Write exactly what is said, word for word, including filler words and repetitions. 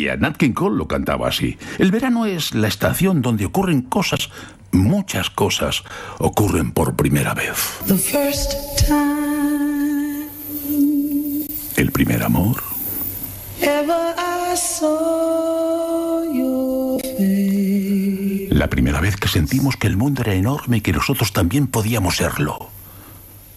maravilla. Nat King Cole lo cantaba así. El verano es la estación donde ocurren cosas, muchas cosas ocurren por primera vez. The first time El primer amor. ever I saw your face. La primera vez que sentimos que el mundo era enorme y que nosotros también podíamos serlo.